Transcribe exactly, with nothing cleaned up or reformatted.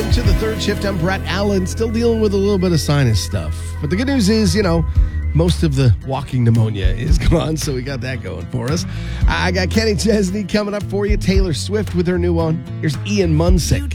welcome to the third shift. I'm Brett Allen, still dealing with a little bit of sinus stuff. But the good news is, you know, most of the walking pneumonia is gone, so we got that going for us. I got Kenny Chesney coming up for you. Taylor Swift with her new one. Here's Ian Munsick.